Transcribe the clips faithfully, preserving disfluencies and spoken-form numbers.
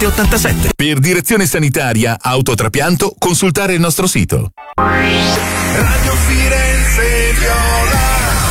sette otto sette. Per direzione sanitaria, autotrapianto, consultare il nostro sito. Radio Firenze Viola.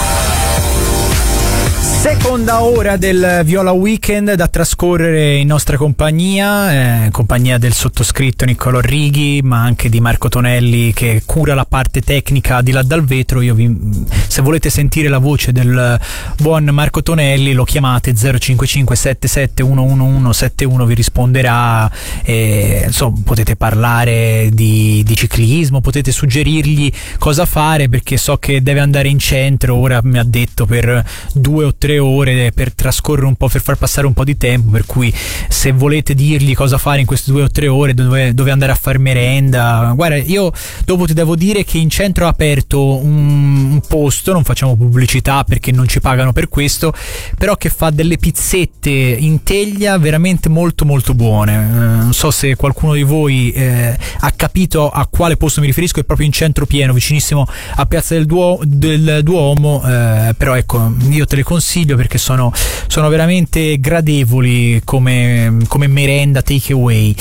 Seconda ora del Viola Weekend da trascorrere in nostra compagnia, eh, compagnia del sottoscritto Niccolò Righi, ma anche di Marco Tonelli che cura la parte tecnica di là dal vetro. Io vi, se volete sentire la voce del buon Marco Tonelli, lo chiamate zero cinque cinque sette sette uno uno uno sette uno, vi risponderà. E, insomma, potete parlare di, di ciclismo, potete suggerirgli cosa fare, perché so che deve andare in centro, ora mi ha detto per due o tre ore per trascorrere un po', per far passare un po' di tempo, per cui se volete dirgli cosa fare in queste due o tre ore, dove, dove andare a far merenda. Guarda, io dopo ti devo dire che in centro ha aperto un, un posto, non facciamo pubblicità perché non ci pagano per questo, però che fa delle pizzette in teglia veramente molto molto buone. Eh, non so se qualcuno di voi eh, ha capito a quale posto mi riferisco, è proprio in centro pieno, vicinissimo a Piazza del, Duo, del Duomo, eh, però ecco, io te le consiglio perché sono, sono veramente gradevoli come, come merenda take away.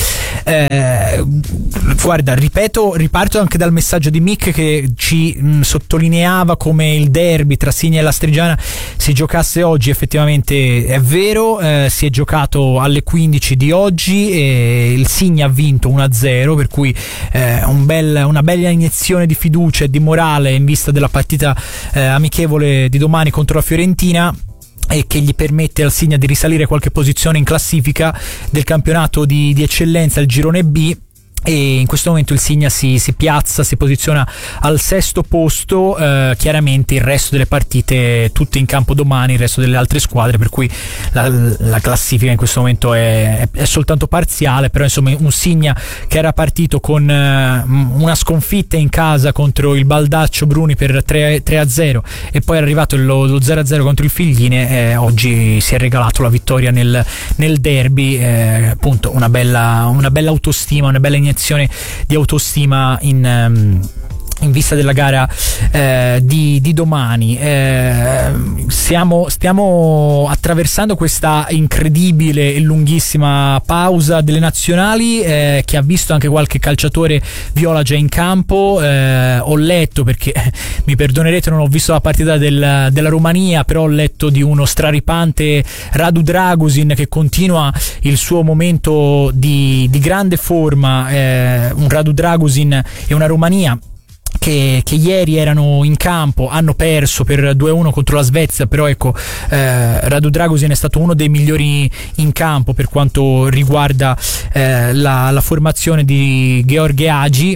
Eh, guarda, ripeto, riparto anche dal messaggio di Mick che ci mh, sottolineava come il derby tra Signa e Lastrigiana si giocasse oggi. Effettivamente è vero, eh, si è giocato alle quindici di oggi e il Signa ha vinto uno a zero, per cui eh, un bel, una bella iniezione di fiducia e di morale in vista della partita eh, amichevole di domani contro la Fiorentina, e che gli permette al Signa di risalire qualche posizione in classifica del campionato di, di eccellenza, il girone B. E in questo momento il Signa si, si piazza, si posiziona al sesto posto. Eh, chiaramente il resto delle partite tutte in campo domani, il resto delle altre squadre, per cui la, la classifica in questo momento è, è, è soltanto parziale, però insomma un Signa che era partito con eh, una sconfitta in casa contro il Baldaccio Bruni per tre a zero e poi è arrivato lo, lo zero a zero contro il Figline, eh, oggi si è regalato la vittoria nel, nel derby, eh, appunto una bella, una bella autostima, una bella di autostima in, um, in vista della gara eh, di, di domani. Eh, siamo, stiamo attraversando questa incredibile e lunghissima pausa delle nazionali eh, che ha visto anche qualche calciatore viola già in campo. Eh, ho letto, perché mi perdonerete, non ho visto la partita del, della Romania, però ho letto di uno straripante Radu Dragusin che continua il suo momento di, di grande forma. Eh, un Radu Dragusin e una Romania Che, che ieri erano in campo, hanno perso per due a uno contro la Svezia, però ecco, eh, Radu Dragusin è stato uno dei migliori in campo per quanto riguarda eh, la, la formazione di Gheorghe Hagi.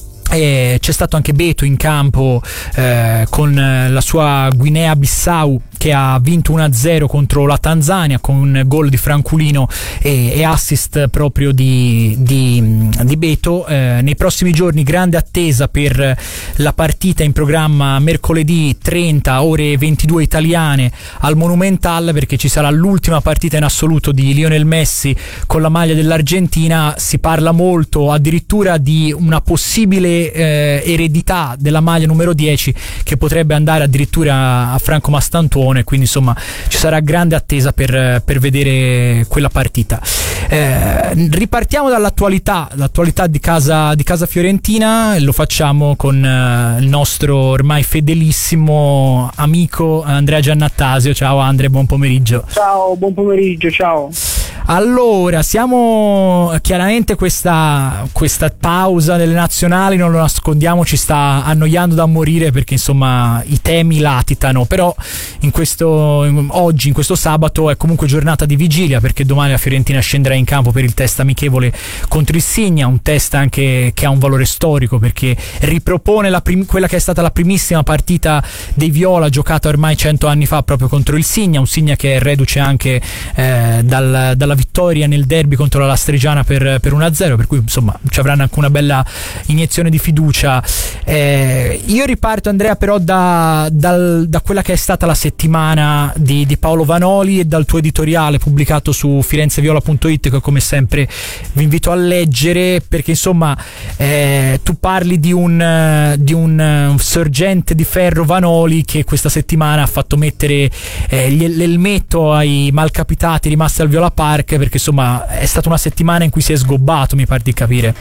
E c'è stato anche Beto in campo eh, con la sua Guinea-Bissau che ha vinto uno a zero contro la Tanzania con un gol di Franculino e, e assist proprio di, di, di Beto. Eh, nei prossimi giorni grande attesa per la partita in programma mercoledì trenta ore ventidue italiane al Monumental, perché ci sarà l'ultima partita in assoluto di Lionel Messi con la maglia dell'Argentina. Si parla molto addirittura di una possibile Eh, eredità della maglia numero dieci che potrebbe andare addirittura a Franco Mastantone, quindi insomma ci sarà grande attesa per, per vedere quella partita. Eh, ripartiamo dall'attualità, l'attualità di casa, di casa fiorentina, e lo facciamo con eh, il nostro ormai fedelissimo amico Andrea Giannattasio. Ciao Andre, buon pomeriggio. Ciao, buon pomeriggio, ciao. Allora, siamo chiaramente questa, questa pausa delle nazionali, non lo nascondiamo, ci sta annoiando da morire perché insomma i temi latitano, però in questo oggi, in questo sabato, è comunque giornata di vigilia, perché domani la Fiorentina scenderà in campo per il test amichevole contro il Signa, un test anche che ha un valore storico perché ripropone la prim- quella che è stata la primissima partita dei Viola giocata ormai cento anni fa proprio contro il Signa, un Signa che è reduce anche eh, dal, dalla vittoria nel derby contro la Lastrigiana per, per uno a zero, per cui insomma ci avranno anche una bella iniezione di fiducia. Eh, io riparto, Andrea, però da, dal, da quella che è stata la settimana settimana di, di Paolo Vanoli e dal tuo editoriale pubblicato su firenzeviola punto it, che come sempre vi invito a leggere, perché insomma eh, tu parli di un, di un sorgente di ferro, Vanoli, che questa settimana ha fatto mettere eh, l'elmetto ai malcapitati rimasti al Viola Park, perché insomma è stata una settimana in cui si è sgobbato, mi pare di capire.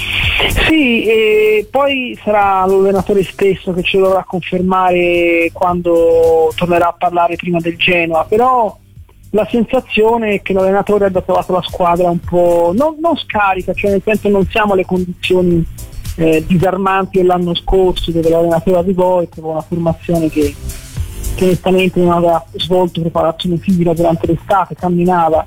Sì, e poi sarà l'allenatore stesso che ce lo dovrà confermare quando tornerà a parlare prima del Genoa, però la sensazione è che l'allenatore abbia trovato la squadra un po' non, non scarica, cioè nel senso non siamo alle condizioni eh, disarmanti dell'anno scorso, dove l'allenatore arrivò e trovò una formazione che, che onestamente non aveva svolto preparazione fisica durante l'estate, camminava,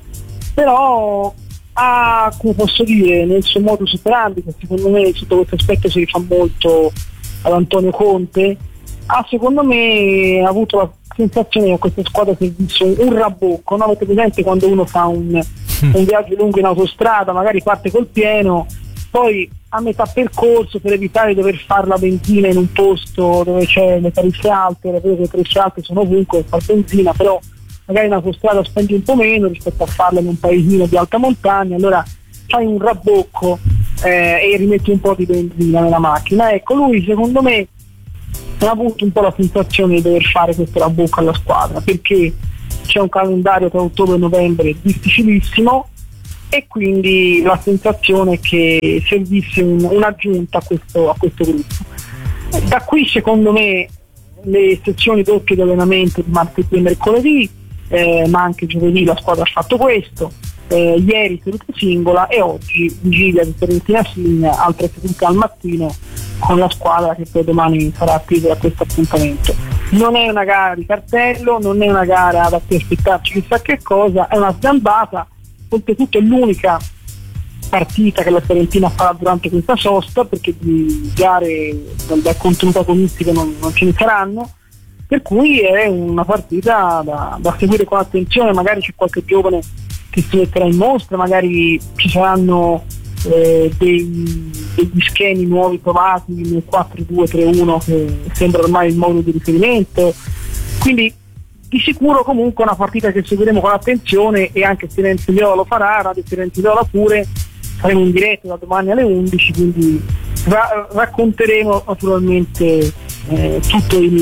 però ha, come posso dire, nel suo modo superandi, che secondo me sotto questo aspetto si rifà molto ad Antonio Conte, ha secondo me avuto la sensazione che questa squadra servisse un, un rabbocco, no? Avete presente quando uno fa un, un viaggio lungo in autostrada, magari parte col pieno, poi a metà percorso, per evitare di dover fare la benzina in un posto dove c'è le tariffe alte, le tariffe alte sono ovunque, fa benzina, però magari in autostrada spendi un po' meno rispetto a farla in un paesino di alta montagna, allora fai un rabbocco eh, e rimetti un po' di benzina nella macchina. Ecco, lui secondo me ha avuto un po' la sensazione di dover fare questo rabbocco alla squadra, perché c'è un calendario tra ottobre e novembre difficilissimo e quindi la sensazione è che servisse un, un'aggiunta a questo, a questo gruppo. Da qui secondo me le sezioni doppie di allenamento di martedì e mercoledì, Eh, ma anche giovedì la squadra ha fatto questo, eh, ieri seduta singola e oggi vigilia di Fiorentina Sim, altre sedute al mattino con la squadra che poi domani sarà attesa da questo appuntamento. Non è una gara di cartello, non è una gara da cui aspettarci chissà che cosa, è una sgambata, oltretutto è l'unica partita che la Fiorentina farà durante questa sosta, perché di gare dal contenuto agonistico non, non ce ne saranno, per cui è una partita da, da seguire con attenzione. Magari c'è qualche giovane che si metterà in mostra, magari ci saranno eh, dei, degli schemi nuovi provati nel quattro due tre uno che sembra ormai il modo di riferimento, quindi di sicuro comunque una partita che seguiremo con attenzione, e anche Firenze Viola lo farà, Radio Firenze Viola pure, saremo in diretta da domani alle undici, quindi ra- racconteremo naturalmente eh, tutto il,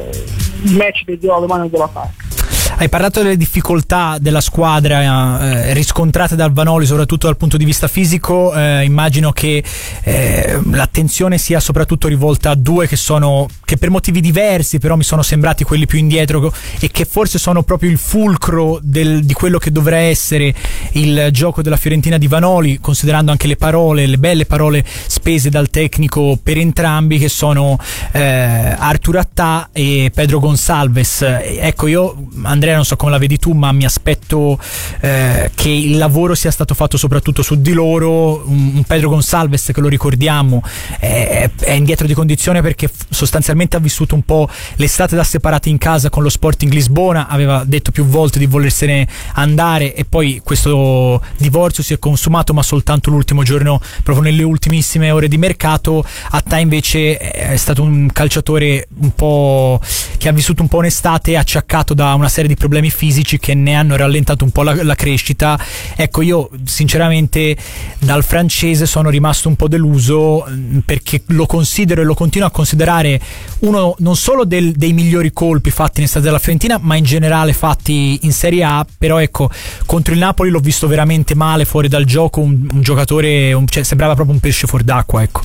il match del Viola domani della Park. Hai parlato delle difficoltà della squadra eh, riscontrate dal Vanoli, soprattutto dal punto di vista fisico. Eh, immagino che eh, l'attenzione sia soprattutto rivolta a due che sono che per motivi diversi però mi sono sembrati quelli più indietro e che forse sono proprio il fulcro del, di quello che dovrà essere il gioco della Fiorentina di Vanoli, considerando anche le parole, le belle parole spese dal tecnico per entrambi, che sono eh, Artur Attà e Pedro Gonçalves. Ecco, io Andrea, non so come la vedi tu, ma mi aspetto eh, che il lavoro sia stato fatto soprattutto su di loro. Un, un Pedro Gonçalves, che lo ricordiamo, è, è indietro di condizione perché f- sostanzialmente ha vissuto un po' l'estate da separati in casa con lo Sporting Lisbona, aveva detto più volte di volersene andare e poi questo divorzio si è consumato, ma soltanto l'ultimo giorno, proprio nelle ultimissime ore di mercato. Attà invece è stato un calciatore un po' che ha vissuto un po' un'estate acciaccato da una serie di problemi fisici che ne hanno rallentato un po' la, la crescita. Ecco, io sinceramente dal francese sono rimasto un po' deluso, perché lo considero e lo continuo a considerare uno non solo del, dei migliori colpi fatti in estate della Fiorentina, ma in generale fatti in Serie A. Però ecco, contro il Napoli l'ho visto veramente male, fuori dal gioco, un, un giocatore, un, cioè, sembrava proprio un pesce fuor d'acqua, ecco.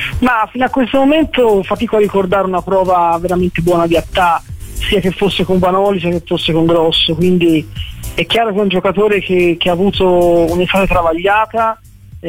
Ma fino a questo momento fatico a ricordare una prova veramente buona di Attà, sia che fosse con Vanoli sia che fosse con Grosso, quindi è chiaro che è un giocatore che, che ha avuto un'estate travagliata.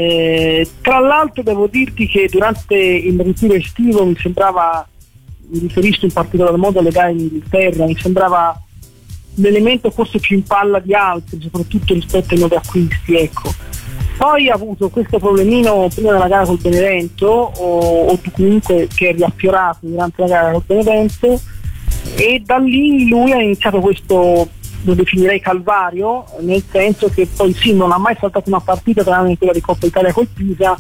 Eh, tra l'altro devo dirti che durante il ritiro estivo mi sembrava, mi riferisco in particolar modo alle gare in Inghilterra, mi sembrava l'elemento forse più in palla di altri, soprattutto rispetto ai nuovi acquisti, ecco. Poi ha avuto questo problemino prima della gara col Benevento, o, o comunque che è riaffiorato durante la gara col Benevento, e da lì lui ha iniziato questo, lo definirei calvario, nel senso che poi sì, non ha mai saltato una partita tranne quella di Coppa Italia col Pisa,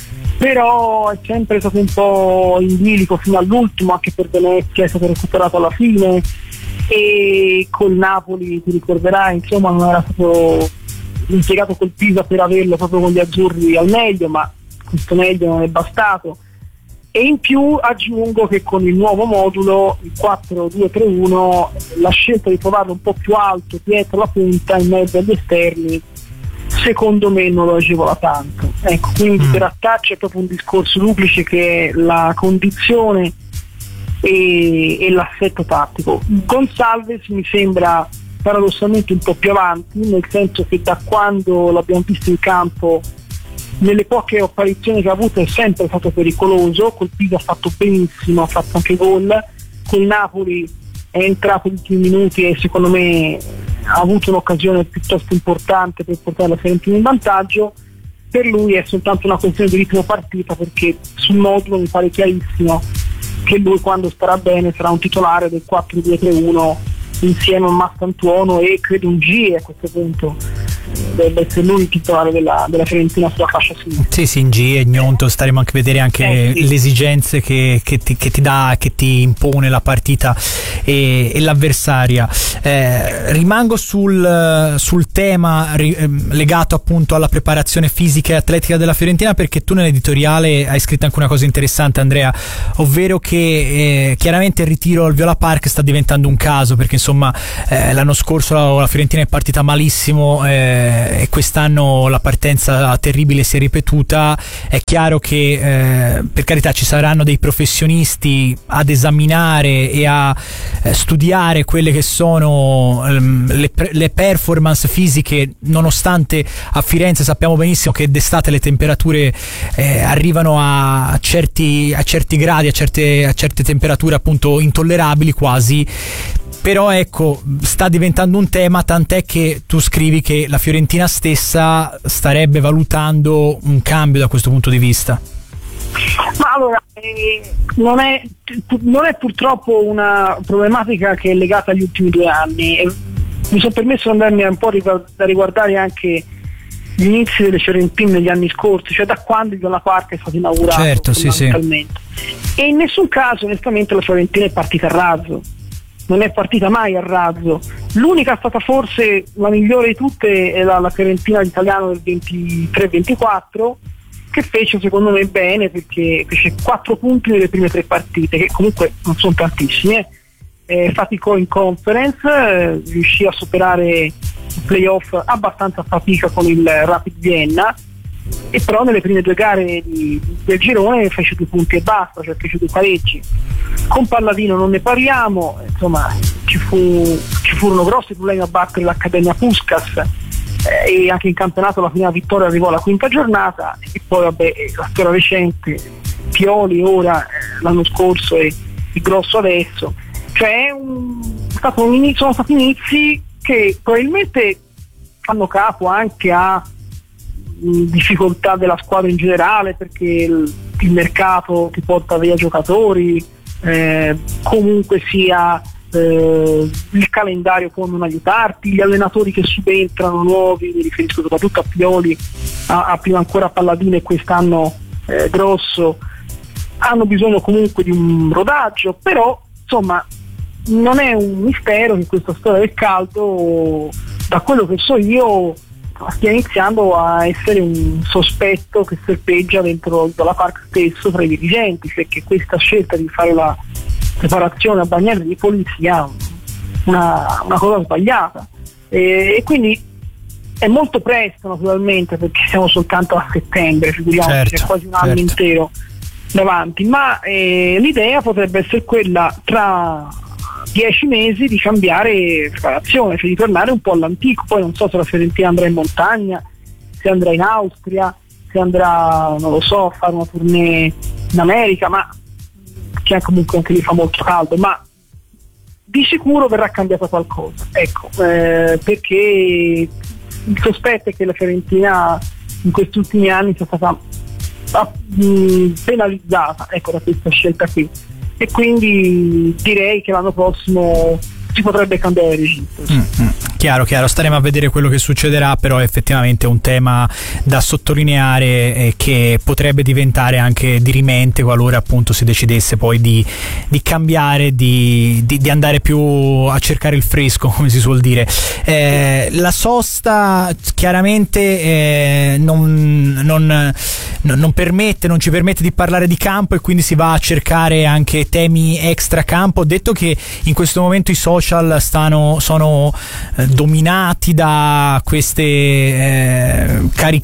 però è sempre stato un po' in bilico fino all'ultimo, anche per Venezia è stato recuperato alla fine, e col Napoli ti ricorderai, insomma, non era stato impiegato col Pisa per averlo proprio con gli azzurri al meglio, ma questo meglio non è bastato. E in più aggiungo che con il nuovo modulo, il quattro due tre uno, la scelta di trovarlo un po' più alto dietro la punta in mezzo agli esterni secondo me non lo agevola tanto, ecco, quindi mm. per attacco è proprio un discorso duplice, che è la condizione e, e l'assetto tattico. Gonçalves mi sembra paradossalmente un po' più avanti, nel senso che da quando l'abbiamo visto in campo, nelle poche apparizioni che ha avuto, è sempre stato pericoloso. Col Pisa ha fatto benissimo, ha fatto anche gol, col Napoli è entrato in ultimi minuti e secondo me ha avuto un'occasione piuttosto importante per portare la Fiorentina in vantaggio. Per lui è soltanto una questione di ritmo partita, perché sul modulo mi pare chiarissimo che lui, quando starà bene, sarà un titolare del quattro due tre uno insieme a Mastantuono, e credo un G a questo punto dovrebbe essere lui il titolare della, della Fiorentina sulla fascia sinistra. Sì, sì, in G e Gnonto staremo anche a vedere anche eh, sì. le esigenze che, che, ti, che ti dà, che ti impone la partita e, e l'avversaria. Eh, rimango sul, sul tema ri, eh, legato appunto alla preparazione fisica e atletica della Fiorentina, perché tu nell'editoriale hai scritto anche una cosa interessante, Andrea, ovvero che eh, chiaramente il ritiro al Viola Park sta diventando un caso, perché insomma eh, l'anno scorso la, la Fiorentina è partita malissimo eh, e quest'anno la partenza terribile si è ripetuta. È chiaro che eh, per carità ci saranno dei professionisti ad esaminare e a eh, studiare quelle che sono ehm, le, le performance fisiche, nonostante a Firenze sappiamo benissimo che d'estate le temperature eh, arrivano a certi, a certi gradi, a certe, a certe temperature appunto intollerabili quasi. Però ecco, sta diventando un tema, tant'è che tu scrivi che la Fiorentina stessa starebbe valutando un cambio da questo punto di vista. Ma allora, eh, non, è, non è purtroppo una problematica che è legata agli ultimi due anni. E mi sono permesso di andarmi un po' a riguardare anche gli inizi delle Fiorentine negli anni scorsi, cioè da quando il Viola Park è stato inaugurato. Certo, sì, sì. E in nessun caso onestamente la Fiorentina è partita a razzo. Non è partita mai a razzo. L'unica stata forse la migliore di tutte è la, la Fiorentina italiana del ventitré ventiquattro, che fece secondo me bene, perché fece quattro punti nelle prime tre partite, che comunque non sono tantissimi, eh. Eh, faticò in conference, eh, riuscì a superare i playoff abbastanza a fatica con il Rapid Vienna, e però nelle prime due gare di, del girone fece due punti e basta, cioè fece due pareggi. Con Palladino non ne parliamo, insomma ci, fu, ci furono grossi problemi a battere l'Accademia Puskás, eh, e anche in campionato la prima vittoria arrivò alla quinta giornata, e poi vabbè la storia recente, Pioli ora, eh, l'anno scorso e il Grosso adesso, cioè è un, è stato un inizio, sono stati inizi che probabilmente fanno capo anche a difficoltà della squadra in generale, perché il, il mercato ti porta via giocatori, eh, comunque sia eh, il calendario può non aiutarti, gli allenatori che subentrano nuovi, mi riferisco soprattutto a Pioli, a, a prima ancora a Palladino e quest'anno eh, Grosso, hanno bisogno comunque di un rodaggio. Però insomma non è un mistero che questa storia del caldo, da quello che so io, stia iniziando a essere un sospetto che serpeggia dentro la Park stesso tra i dirigenti, cioè che questa scelta di fare la preparazione a Bagnaripoli sia una, una cosa sbagliata, e, e quindi è molto presto naturalmente, perché siamo soltanto a settembre, figuriamoci, certo, c'è quasi un anno certo. intero davanti, ma eh, l'idea potrebbe essere quella tra dieci mesi di cambiare preparazione, cioè di tornare un po' all'antico. Poi non so se la Fiorentina andrà in montagna, se andrà in Austria, se andrà, non lo so, a fare una tournée in America, ma che comunque anche lì fa molto caldo, ma di sicuro verrà cambiato qualcosa, ecco, eh, perché il sospetto è che la Fiorentina in questi ultimi anni sia stata mh, penalizzata, ecco, da questa scelta qui, e quindi direi che l'anno prossimo si potrebbe cambiare registro. Mm-hmm. Chiaro, chiaro, staremo a vedere quello che succederà, però è effettivamente un tema da sottolineare eh, che potrebbe diventare anche dirimente qualora appunto si decidesse poi di, di cambiare, di, di, di andare più a cercare il fresco, come si suol dire. Eh, la sosta chiaramente eh, non, non, non permette, non ci permette di parlare di campo, e quindi si va a cercare anche temi extra campo. Ho detto che in questo momento i social stanno, sono eh, dominati da queste eh,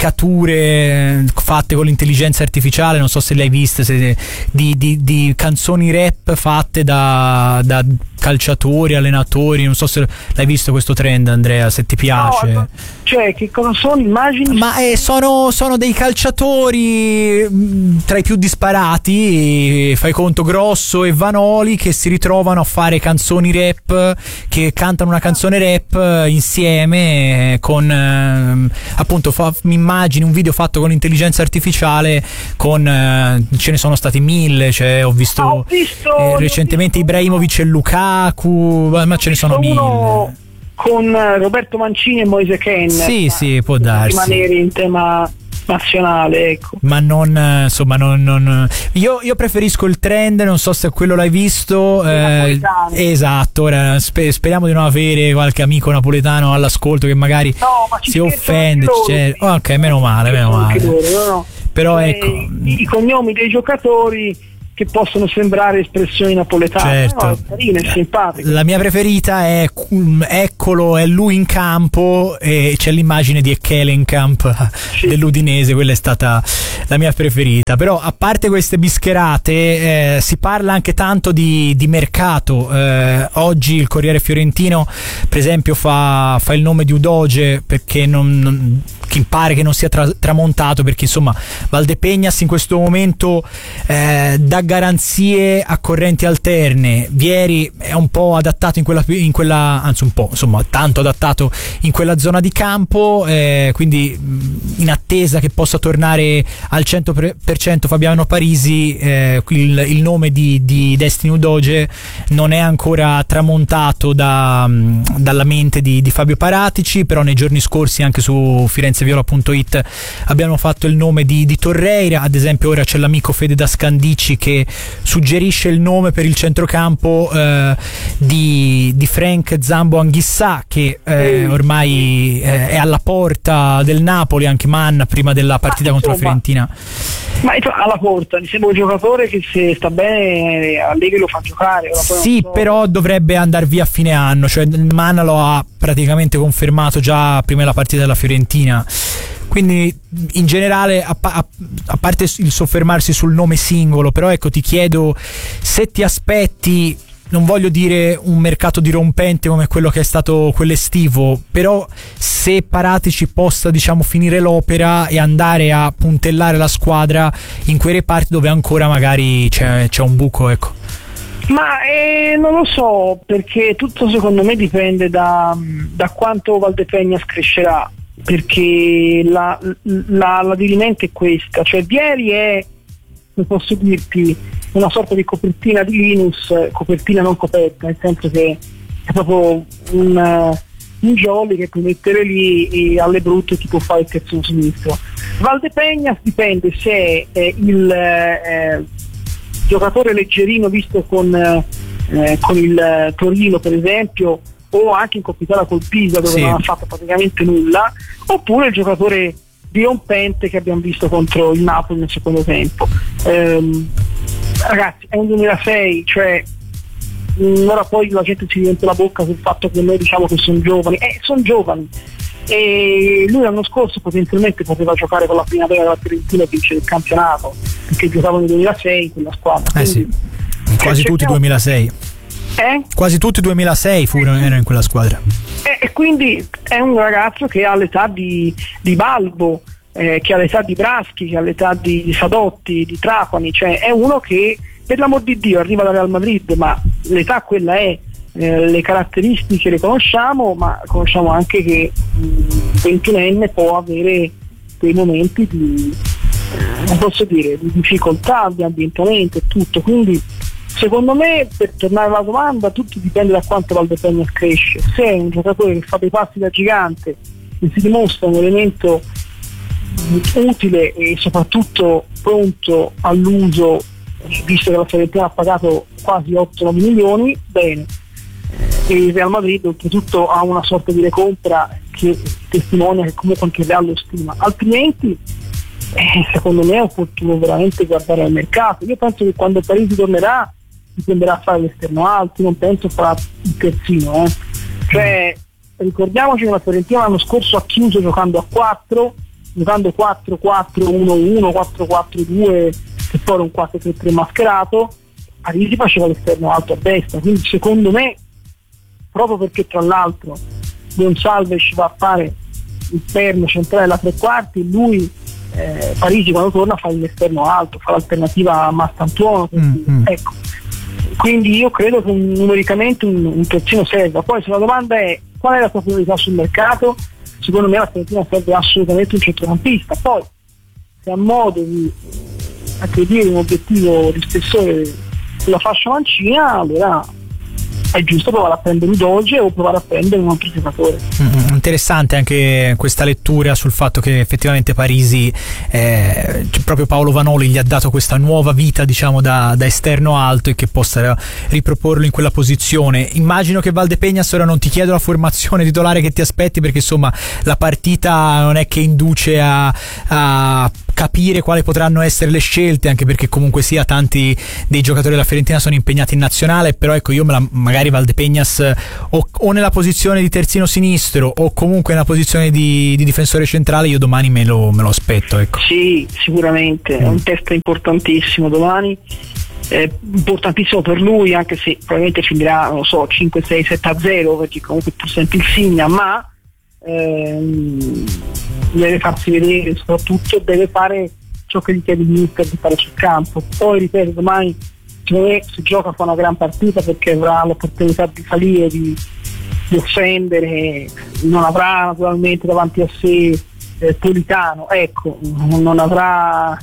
caricature fatte con l'intelligenza artificiale, non so se le hai viste, se, di, di, di canzoni rap fatte da, da calciatori, allenatori, non so se l'hai visto questo trend, Andrea, se ti piace. No, cioè, che cosa sono? Immagini? Ma eh, sono, sono dei calciatori mh, tra i più disparati, fai conto Grosso e Vanoli, che si ritrovano a fare canzoni rap, che cantano una canzone rap insieme con eh, appunto fa, mi immagini un video fatto con l'intelligenza artificiale, con eh, ce ne sono stati mille, cioè ho visto, ah, ho visto eh, recentemente visto Ibrahimovic e Lukaku, ma ce ne sono mille. Con Roberto Mancini e Moise Kean. Sì, sì, può darsi. Rimanere in tema nazionale, ecco. Ma non, insomma, non, non io, io preferisco il trend, non so se quello l'hai visto. Eh, esatto, ora sper- speriamo di non avere qualche amico napoletano all'ascolto che magari no, ma ci si offende. loro, cioè, oh, ok, meno male, meno male. Loro, no, no. Però eh, ecco, i, i cognomi dei giocatori che possono sembrare espressioni napoletane, certo. No, carino, è simpatico. La mia preferita è eccolo, è lui in campo, e c'è l'immagine di Ekkelenkamp, sì, dell'Udinese, quella è stata la mia preferita. Però a parte queste bischerate eh, si parla anche tanto di, di mercato. Eh, oggi il Corriere Fiorentino per esempio fa, fa il nome di Udoge, perché non, non che pare che non sia tra, tramontato, perché insomma Valdepeñas in questo momento eh, dà garanzie a correnti alterne. Vieri è un po' adattato in quella, in quella anzi un po', insomma tanto adattato in quella zona di campo, eh, quindi in attesa che possa tornare al cento per cento Fabiano Parisi, eh, il, il nome di, di Destiny Udoge non è ancora tramontato da, dalla mente di, di Fabio Paratici, però nei giorni scorsi anche su firenzeviola punto it abbiamo fatto il nome di, di Torreira. Ad esempio ora c'è l'amico Fede da Scandicci che suggerisce il nome per il centrocampo eh, di, di Frank Zambo Anghissà, che eh, ormai eh, è alla porta del Napoli, anche Manna prima della partita ma, contro insomma, la Fiorentina. Ma alla porta mi sembra un giocatore che se sta bene Allegri lo fa giocare. Sì, so. Però dovrebbe andare via a fine anno, cioè Manna lo ha praticamente confermato già prima della partita della Fiorentina. Quindi in generale, a, a, a parte il soffermarsi sul nome singolo, però ecco, ti chiedo se ti aspetti, non voglio dire un mercato dirompente come quello che è stato quell'estivo, però se Paratici possa, diciamo, finire l'opera e andare a puntellare la squadra in quei reparti dove ancora magari c'è, c'è un buco, ecco. Ma eh, non lo so, perché tutto secondo me dipende da, da quanto Valdepeñas crescerà, perché la, la, la dirimente è questa, cioè Vieri è, come posso dirti, una sorta di copertina di Linus, copertina non coperta, nel senso che è proprio un, un jolly che puoi mettere lì e alle brutte ti può fare il terzino sinistro. Valdepeñas dipende se è il eh, giocatore leggerino visto con, eh, con il Torino per esempio, o anche in Coppa Italia col Pisa dove sì. non ha fatto praticamente nulla, oppure il giocatore dirompente che abbiamo visto contro il Napoli nel secondo tempo. Ehm, ragazzi, è un duemilasei, cioè mh, ora poi la gente si riempie la bocca sul fatto che noi diciamo che sono giovani, eh, sono giovani, e lui l'anno scorso potenzialmente poteva giocare con la primavera della Fiorentina e vincere il campionato, perché giocava nel duemilasei in quella squadra. Eh sì, quasi eh, tutti duemilasei. Eh? Quasi tutti duemilasei furono erano in quella squadra. E, e quindi è un ragazzo che ha l'età di, di Balbo, eh, che ha l'età di Braschi, che ha l'età di, di Sadotti, di Trapani, cioè è uno che per l'amor di Dio arriva dal Real Madrid, ma l'età quella è, eh, le caratteristiche le conosciamo, ma conosciamo anche che mh, ventunenne può avere quei momenti di, eh, non posso dire, di difficoltà, di ambientamento e tutto, quindi secondo me, per tornare alla domanda, tutto dipende da quanto Valdepeñas cresce. Se è un giocatore che fa dei passi da gigante e si dimostra un elemento utile e soprattutto pronto all'uso, visto che la Fiorentina ha pagato quasi otto nove milioni, bene. E il Real Madrid oltretutto ha una sorta di recompra che testimonia che comunque anche il Real lo stima, altrimenti eh, secondo me è opportuno veramente guardare al mercato. Io penso che quando Parisi tornerà diprenderà a fare l'esterno alto, non penso farà il terzino, eh. Cioè ricordiamoci che la Fiorentina l'anno scorso ha chiuso giocando a quattro, giocando quattro quattro uno uno, quattro quattro due, che poi era un quattro tre tre mascherato. Parisi faceva l'esterno alto a destra, quindi secondo me, proprio perché tra l'altro Gonçalves va a fare il perno centrale alla tre quarti, lui eh, Parisi quando torna fa l'esterno alto, fa l'alternativa a Mastantuono, mm-hmm. Ecco, quindi io credo che numericamente un, un terzino serva. Poi se la domanda è qual è la tua priorità sul mercato, secondo me la Fiorentina serve assolutamente un centrocampista. Poi se ha modo di aggredire un obiettivo di spessore sulla fascia mancina, allora è giusto provare a prendere un Doge o provare a prendere un altro giocatore. Mm, interessante anche questa lettura sul fatto che effettivamente Parisi, eh, proprio Paolo Vanoli gli ha dato questa nuova vita, diciamo, da, da esterno alto, e che possa riproporlo in quella posizione. Immagino che Valdepeñas, ora non ti chiedo la formazione titolare che ti aspetti, perché insomma la partita non è che induce a, a capire quali potranno essere le scelte, anche perché comunque sia tanti dei giocatori della Fiorentina sono impegnati in nazionale, però ecco, io me la, magari Valdepeñas o, o nella posizione di terzino sinistro o comunque nella posizione di, di difensore centrale, io domani me lo, me lo aspetto, ecco. Sì, sicuramente, è un test importantissimo domani, è importantissimo per lui, anche se probabilmente finirà, non lo so, cinque sei sette a zero, perché comunque tu senti il Signa, ma ehm, deve farsi vedere, soprattutto deve fare ciò che gli chiede il mister di fare sul campo. Poi ripeto, domani secondo me si gioca fa una gran partita, perché avrà l'opportunità di salire, di, di offendere, non avrà naturalmente davanti a sé eh, Politano, ecco, non avrà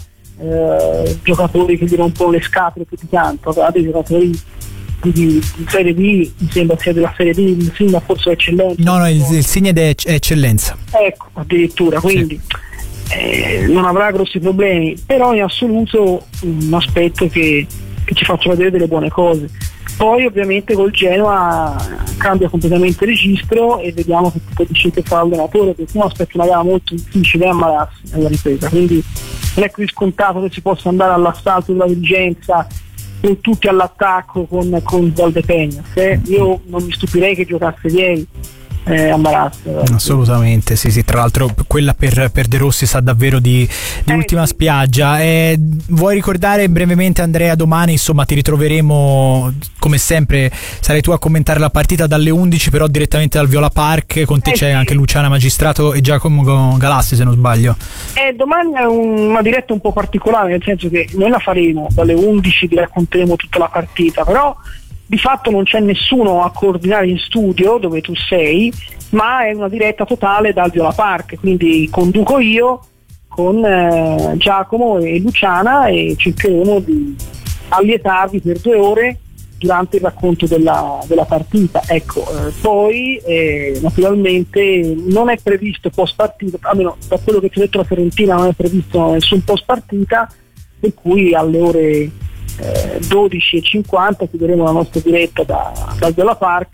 eh, giocatori che gli rompono le scatole più di tanto, avrà dei giocatori di, di Serie B, mi sembra sia della Serie B, il Signa forse è eccellenza. No, no, il, il Signa è eccellenza. Ecco, addirittura, quindi sì. eh, non avrà grossi problemi, però in assoluto un aspetto che che ci faccia vedere delle buone cose. Poi ovviamente col Genoa cambia completamente il registro e vediamo che tipo di scelte fa l'allenatore, perché uno aspetta una gara molto difficile a ammalarsi nella ripresa, quindi non è così scontato che si possa andare all'assalto della dirigenza con tutti all'attacco con, con Valdepeñas. Eh? Io non mi stupirei che giocasse ieri eh, a Marazzi. Assolutamente, sì, sì. Tra l'altro quella per, per De Rossi sa davvero di, di eh, ultima sì. spiaggia. Eh, vuoi ricordare brevemente, Andrea, domani insomma ti ritroveremo come sempre, sarai tu a commentare la partita dalle undici, però direttamente dal Viola Park. Con te eh, c'è sì. anche Luciana Magistrato e Giacomo Galassi, se non sbaglio. Eh, domani è un, una diretta un po' particolare, nel senso che noi la faremo dalle undici, vi racconteremo tutta la partita, però di fatto non c'è nessuno a coordinare in studio dove tu sei, ma è una diretta totale dal Viola Park, quindi conduco io con eh, Giacomo e Luciana e cercheremo di allietarvi per due ore durante il racconto della, della partita. Ecco, eh, poi eh, naturalmente non è previsto post partita, almeno da quello che ci ha detto la Fiorentina non è previsto nessun post partita, per cui alle ore Eh, dodici e cinquanta chiuderemo la nostra diretta da, dal Viola Park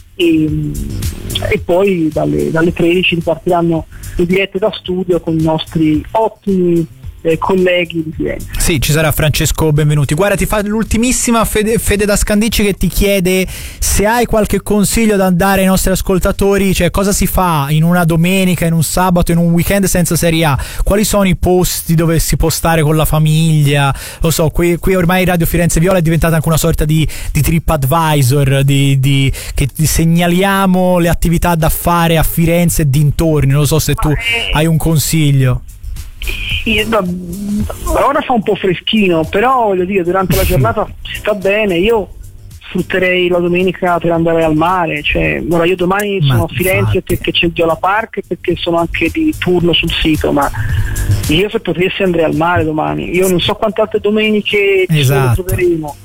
e, e poi dalle, dalle tredici ripartiranno le dirette da studio con i nostri ottimi eh, colleghi di Firenze. Sì, ci sarà Francesco Benvenuti. Guarda, ti fa l'ultimissima Fede, Fede da Scandicci, che ti chiede se hai qualche consiglio da dare ai nostri ascoltatori, cioè cosa si fa in una domenica, in un sabato, in un weekend senza Serie A, quali sono i posti dove si può stare con la famiglia. Lo so, qui, qui ormai Radio Firenze Viola è diventata anche una sorta di, di TripAdvisor, di, di, che ti segnaliamo le attività da fare a Firenze e dintorni. Non lo so se tu hai un consiglio. Io, ora fa un po' freschino, però voglio dire, durante la giornata si sta bene. Io sfrutterei la domenica per andare al mare, cioè ora io domani ma sono a Firenze infatti. Perché c'è il Viola Park, perché sono anche di turno sul sito, ma io se potessi andrei al mare domani. Io non so quante altre domeniche esatto. ci troveremo,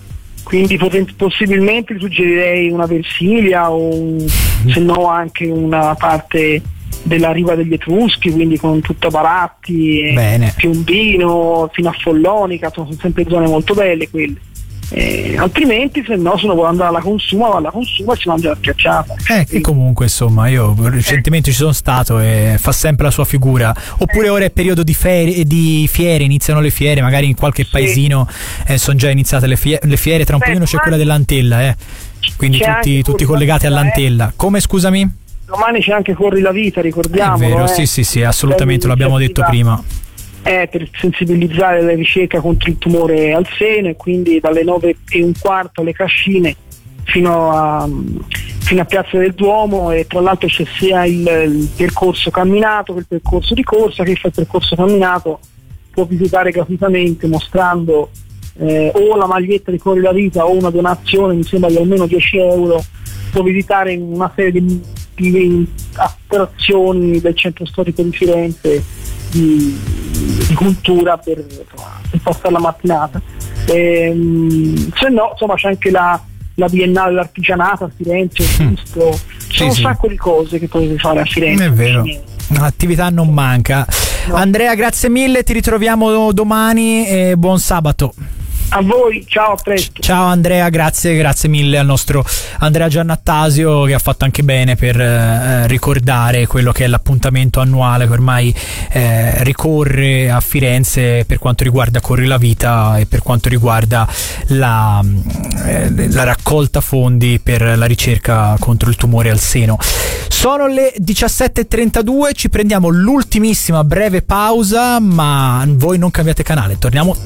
quindi poten- possibilmente suggerirei una Versilia o un, se no anche una parte della riva degli Etruschi, quindi con tutta Baratti, Bene. Piombino fino a Follonica, sono sempre zone molto belle quelle. Eh, altrimenti se no se uno vuole andare alla Consuma va alla Consuma e si mangia la schiacciata, eh, che comunque insomma io recentemente ci sono stato e fa sempre la sua figura. Oppure ora è periodo di, ferie, di fiere, iniziano le fiere, magari in qualche sì. paesino eh, sono già iniziate le, fie- le fiere, tra un Beh, pochino c'è quella dell'Antella, eh. quindi c'è tutti, tutti collegati all'Antella. Come, scusami? Domani c'è anche Corri la Vita, ricordiamo. È vero, eh. sì sì sì, assolutamente, l'abbiamo detto prima. È per sensibilizzare la ricerca contro il tumore al seno, e quindi dalle nove e un quarto alle Cascine fino a, fino a Piazza del Duomo, e tra l'altro c'è sia il, il percorso camminato che il percorso di corsa. Chi fa il percorso camminato può visitare gratuitamente mostrando eh, o la maglietta di Corri la Vita o una donazione, mi sembra di almeno dieci euro, può visitare una serie di, di attrazioni del centro storico di Firenze Di, di cultura per, per passare la mattinata. Ehm, se no insomma c'è anche la, la Biennale dell'Artigianato a Firenze, ho visto, ci sono sì, un sì. sacco di cose che potete fare a Firenze. È vero, l'attività non manca. No. Andrea, grazie mille, ti ritroviamo domani e buon sabato. A voi, ciao, a presto. Ciao Andrea, grazie, grazie mille al nostro Andrea Giannattasio, che ha fatto anche bene per eh, ricordare quello che è l'appuntamento annuale che ormai eh, ricorre a Firenze per quanto riguarda Corri la Vita e per quanto riguarda la, eh, la raccolta fondi per la ricerca contro il tumore al seno. Sono le diciassette e trentadue, ci prendiamo l'ultimissima breve pausa, ma voi non cambiate canale, torniamo